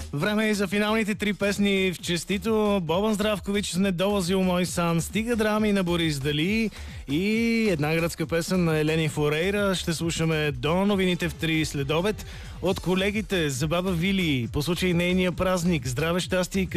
Време е за финалните три песни в честито. Бобан Здравкович с "Недолазил мой сан", "Стига драми" на Борис Дали и една градска песен на Елени Форейра. Ще слушаме до новините в 3 следобед от колегите за баба Вили по случай нейния празник. Здраве, щастие и